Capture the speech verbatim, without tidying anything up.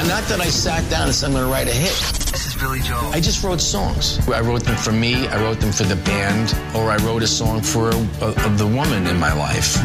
not that I sat down and said I'm going to write a hit. This is Billy Joel. I just wrote songs. I wrote them for me, I wrote them for the band, or I wrote a song for a, a, the woman in my life.